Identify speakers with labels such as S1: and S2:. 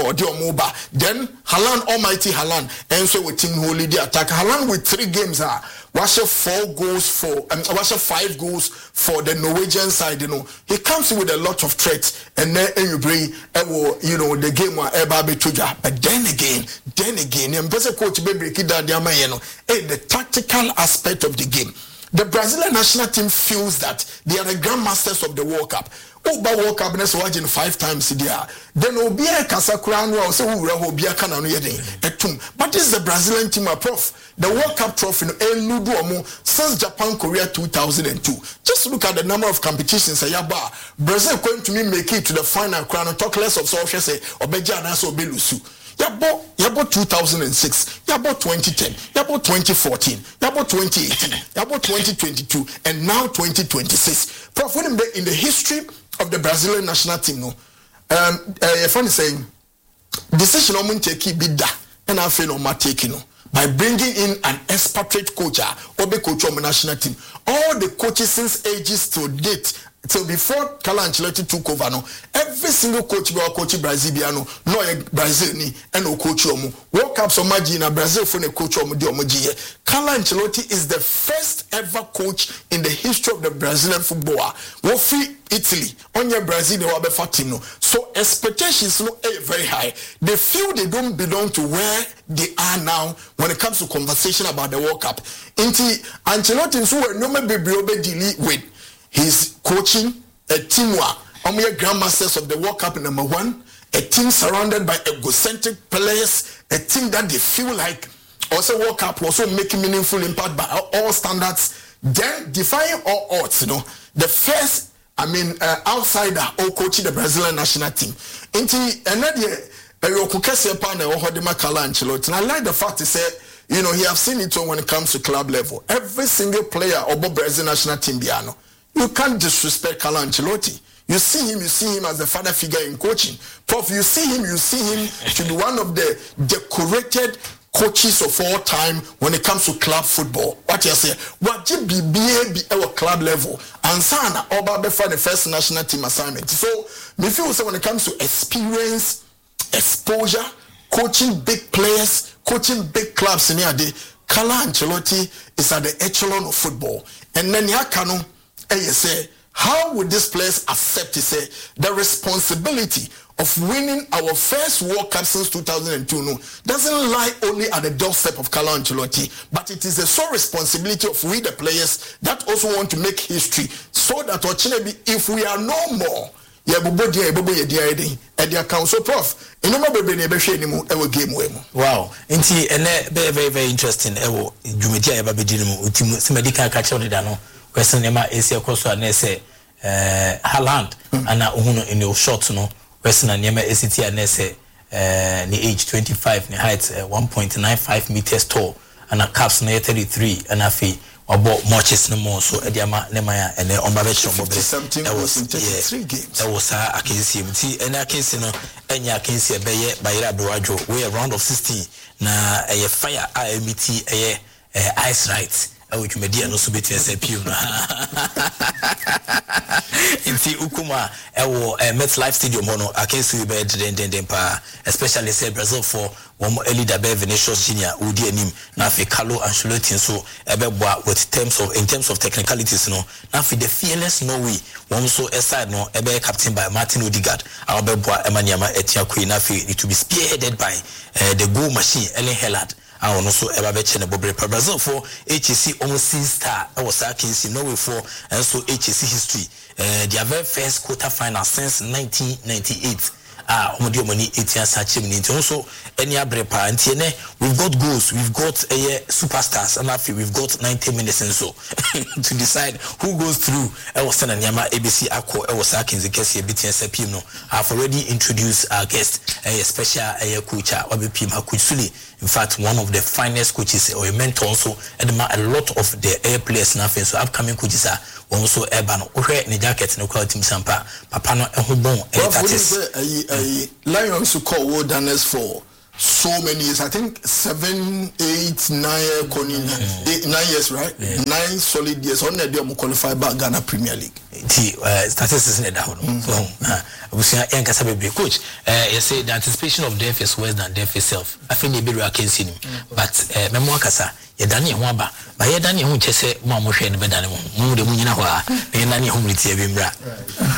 S1: or the Omoba. Then Haaland, almighty Haaland, and so with Team Holy the attack. Haaland with 3 games was 5 goals for the Norwegian side. You know, he comes with a lot of threats, and then you bring the game but then again, the coach be break it down the tactical aspect of the game. The Brazilian national team feels that they are the grandmasters of the World Cup. Oba World Cup next watching 5 times there. Then Obia Casacran will say Obia Canano Etum. But this is the Brazilian team prof. The World Cup trophy in since Japan Korea 2002. Just look at the number of competitions. Brazil going to make it to the final crown. Talk less of social say Obeja Naso Belusu. Yabo 2006, Yabo 2010, Yabo 2014, Yabo 2018, Yabo 2022, and now 2026. Prof, in the history of the Brazilian national team, funny saying, decision on take bida and I feel on my taking by bringing in an expatriate coach or the coach of the national team. All the coaches since ages to date. So before Carlo Ancelotti took over, every single coach will coach Braziliano, no Brazil ni and no coach omu. World Cup so much in Brazil for the coach omu di omuji. Carlo Ancelotti is the first ever coach in the history of the Brazilian football. Wofi Italy, on your Brazil they will be fighting. So expectations very high. They feel they don't belong to where they are now when it comes to conversation about the World Cup. Inti Ancelotti so no me be deal with. He's coaching a team grandmasters of the World Cup #1, a team surrounded by egocentric players, a team that they feel like also World Cup also making meaningful impact by all standards, then defying all odds, the first, outsider or coaching the Brazilian national team. And I like the fact he said, he have seen it when it comes to club level. Every single player of the Brazilian national team, you can't disrespect Carlo Ancelotti. You see him as the father figure in coaching. Prof, you see him to be one of the decorated coaches of all time when it comes to club football. What you say? What you be our club level? And Sana Oba before the first national team assignment. So, me feel so when it comes to experience, exposure, coaching big players, coaching big clubs in here, Carlo Ancelotti is at the echelon of football. And then Yakano. Say, how would this players accept the responsibility of winning our first World Cup since 2002 doesn't lie only at the doorstep of Carlo Ancelotti, but it is a sole responsibility of we the players that also want to make history so that if we are no more, so prof,
S2: wow, very, very interesting. Question Emma is a course and say Haaland and Uno in your short question and Yema ACT and say the age 25 the height 1.95 meters tall and a caps near 33 and a fee or bought matches no more so Ediama Nemaya and on my
S1: that was in 33 games.
S2: That was I can see and I can see and I can see a bay by Rabrajo we a round of 16 na a fire IMT a ice rights. Which media no so betin say piu na inti ukuma ewo MetLife Stadium hono akensi be den pa especially say Brazil for one early dabe Vinicius Junior udi anim na fe Carlo Ancelotti so ebeboa with in terms of technicalities no na fe the fearless Norway one so aside no ebe captain by Martin Odegaard abeboa emaniama etiakui na fe it to be spearheaded by the goal machine Erling Haaland. I also ever bet in Brazil for HSC almost star. I was against Norway for and so HSC history. Their very first quarter final since 1998. Money 18 Sachim also any abrepa and we've got goals, we've got superstars, and after we've got 90 minutes and so to decide who goes through. I was saying Yama ABC Akko, I was asking the case here between Sepino. I've already introduced our guest, a special coach, Wabipim Hakutsuli. In fact, one of the finest coaches or a mentor also, and a lot of the air players nothing. So upcoming coaches are also urban or in the jacket no quality sampa papa no ehobon
S1: Lions who call wilderness for so many years. I think 7, 8, 9 9 years, right? Yeah. 9 solid years. On the qualify back Ghana Premier League.
S2: Statistics in the down. So we see coach. You say the anticipation of death is worse than death itself. I think they be against him. But memoir kasa. Yedani Wamba, but Yedani who chese Mamusha and Bedani, Mude Munina, Nani whom it's a Vimbra.